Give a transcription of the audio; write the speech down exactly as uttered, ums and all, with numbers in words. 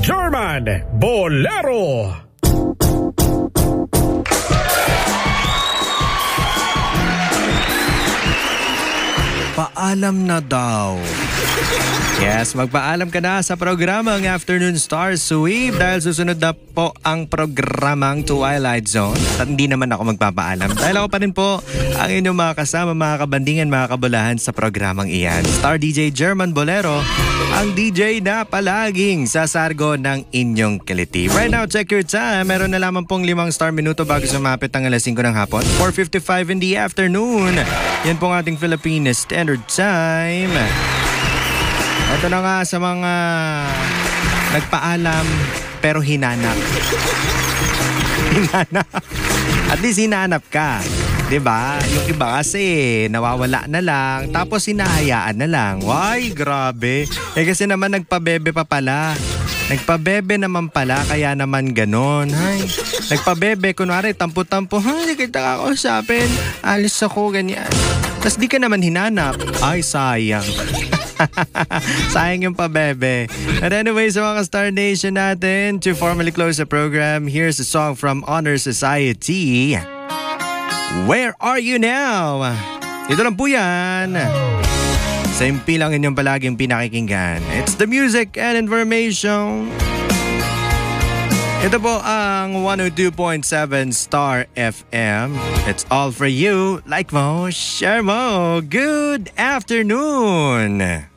German Bolero. Paalam na daw. Yes, magpaalam ka na sa programang Afternoon Star Sweep dahil susunod na po ang programang Twilight Zone. At hindi naman ako magpapaalam dahil ako pa rin po ang inyong mga kasama, mga kabandingan, mga kabulahan sa programang iyan. Star D J German Bolero, ang D J na palaging sasargo ng inyong kiliti. Right now, check your time. Meron na lamang pong limang star minuto bago sumapit ang alas singko ng hapon. four fifty-five in the afternoon. Yan pong ating Philippine Standard Time. Ito na nga sa mga nagpaalam pero hinanap. Hinanap. At least hinanap ka. Diba? Yung iba kasi nawawala na lang tapos hinahayaan na lang. Why? Grabe. Eh kasi naman nagpabebe pa pala. Nagpabebe naman pala kaya naman ganon. Ay, nagpabebe. Kunwari tampo-tampo. Ay, hindi kita kakausapin. Alis ako, ganyan. Tapos di ka naman hinanap. Ay, sayang. Sayang yung pabebe. But anyway, sa mga Star Nation natin, to formally close the program, here's a song from Honor Society. Where Are You Now? Ito lang po yan. Sa impilang inyong palaging pinakikinggan. It's the music and information. Ito po ang one oh two point seven Star F M. It's all for you. Like mo, share mo. Good afternoon.